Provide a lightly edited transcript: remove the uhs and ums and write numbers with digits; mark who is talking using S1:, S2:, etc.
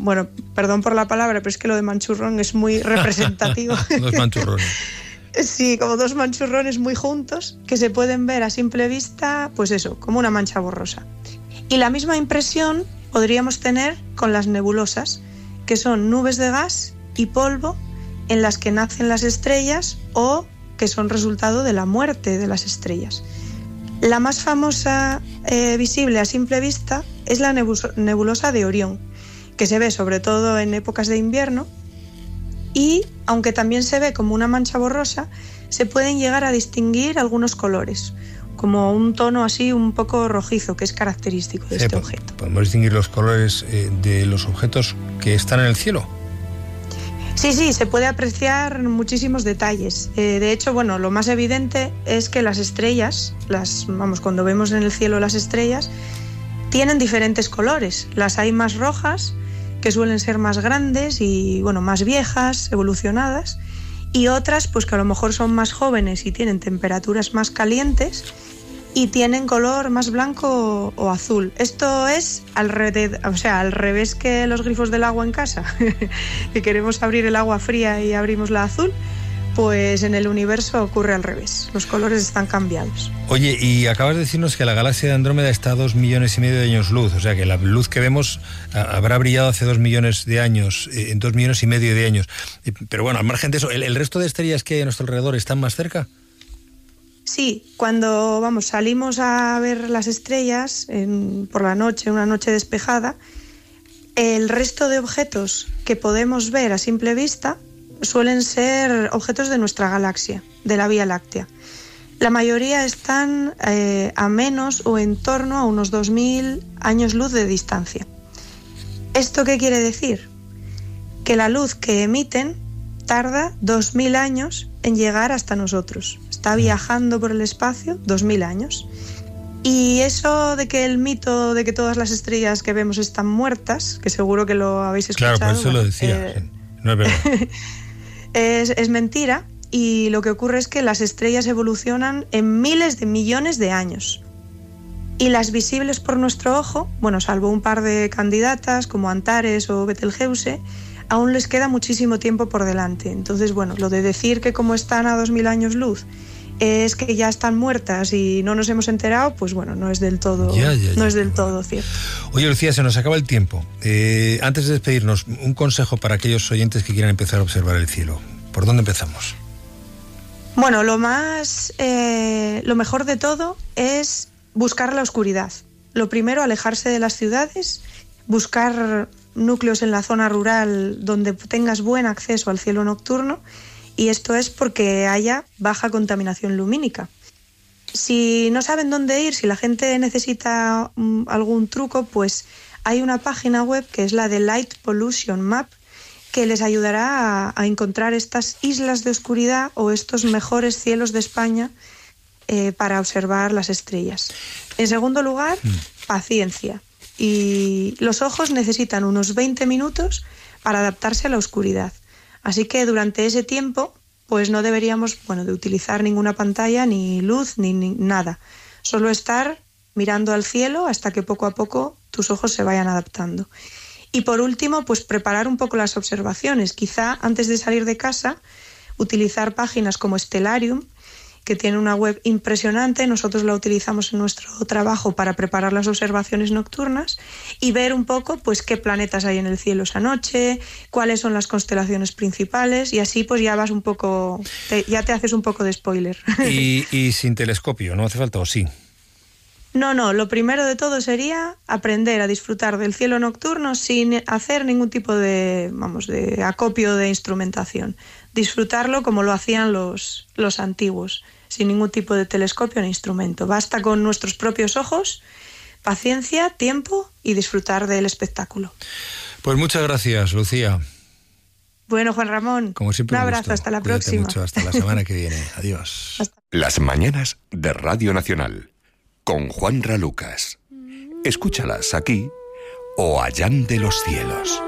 S1: bueno, perdón por la palabra, pero es que lo de manchurrón es muy representativo.
S2: Dos manchurrones.
S1: Sí, como dos manchurrones muy juntos que se pueden ver a simple vista, pues eso, como una mancha borrosa. Y la misma impresión podríamos tener con las nebulosas, que son nubes de gas y polvo en las que nacen las estrellas o que son resultado de la muerte de las estrellas. La más famosa visible a simple vista es la nebulosa de Orión, que se ve sobre todo en épocas de invierno y, aunque también se ve como una mancha borrosa, se pueden llegar a distinguir algunos colores, como un tono así un poco rojizo, que es característico de este objeto.
S2: ¿Podemos distinguir los colores de los objetos que están en el cielo?
S1: Sí, se puede apreciar muchísimos detalles. De hecho, bueno, lo más evidente es que las estrellas, cuando vemos en el cielo las estrellas, tienen diferentes colores. Las hay más rojas, que suelen ser más grandes y, bueno, más viejas, evolucionadas, y otras, pues que a lo mejor son más jóvenes y tienen temperaturas más calientes y tienen color más blanco o azul. Esto es al revés que los grifos del agua en casa, que queremos abrir el agua fría y abrimos la azul, pues en el universo ocurre al revés, los colores están cambiados.
S2: Oye, y acabas de decirnos que la galaxia de Andrómeda está a 2,5 millones de años luz, o sea que la luz que vemos habrá brillado hace 2 millones de años, en 2,5 millones de años. Pero bueno, al margen de eso, ¿el resto de estrellas que hay a nuestro alrededor están más cerca?
S1: Sí, cuando salimos a ver las estrellas por la noche, una noche despejada, el resto de objetos que podemos ver a simple vista suelen ser objetos de nuestra galaxia, de la Vía Láctea. La mayoría están a menos o en torno a unos 2.000 años luz de distancia. ¿Esto qué quiere decir? Que la luz que emiten tarda 2.000 años en llegar hasta nosotros. Está viajando por el espacio 2.000 años. Y eso de que el mito de que todas las estrellas que vemos están muertas, que seguro que lo habéis escuchado.
S2: Claro, por eso lo decía. Sí. No es verdad.
S1: Es mentira, y lo que ocurre es que las estrellas evolucionan en miles de millones de años. Y las visibles por nuestro ojo, bueno, salvo un par de candidatas como Antares o Betelgeuse, aún les queda muchísimo tiempo por delante. Entonces, bueno, lo de decir que como están a 2.000 años luz es que ya están muertas y no nos hemos enterado, pues bueno, no es del todo, no es del todo cierto.
S2: Oye, Lucía, se nos acaba el tiempo. Antes de despedirnos, un consejo para aquellos oyentes que quieran empezar a observar el cielo. ¿Por dónde empezamos?
S1: Bueno, lo mejor de todo es buscar la oscuridad. Lo primero, alejarse de las ciudades, buscar núcleos en la zona rural donde tengas buen acceso al cielo nocturno, y esto es porque haya baja contaminación lumínica. Si no saben dónde ir, si la gente necesita algún truco, pues hay una página web que es la de Light Pollution Map, que les ayudará a encontrar estas islas de oscuridad o estos mejores cielos de España para observar las estrellas. En segundo lugar, paciencia. Y los ojos necesitan unos 20 minutos para adaptarse a la oscuridad. Así que durante ese tiempo, pues no deberíamos, de utilizar ninguna pantalla, ni luz, ni nada. Solo estar mirando al cielo hasta que poco a poco tus ojos se vayan adaptando. Y por último, pues preparar un poco las observaciones. Quizá antes de salir de casa, utilizar páginas como Stellarium, que tiene una web impresionante. Nosotros la utilizamos en nuestro trabajo para preparar las observaciones nocturnas y ver un poco pues qué planetas hay en el cielo esa noche, cuáles son las constelaciones principales, y así pues ya vas un poco, ya te haces un poco de spoiler.
S2: Y sin telescopio, ¿no hace falta o sí?
S1: No, lo primero de todo sería aprender a disfrutar del cielo nocturno sin hacer ningún tipo de acopio de instrumentación. Disfrutarlo como lo hacían los antiguos, sin ningún tipo de telescopio ni instrumento. Basta con nuestros propios ojos, paciencia, tiempo y disfrutar del espectáculo.
S2: Pues muchas gracias, Lucía.
S1: Bueno, Juan Ramón,
S2: como siempre,
S1: un abrazo, hasta la
S2: Cuídate
S1: próxima.
S2: Mucho, hasta la semana que viene. Adiós.
S3: Las mañanas de Radio Nacional, con Juanra Lucas. Escúchalas aquí o allá de los cielos.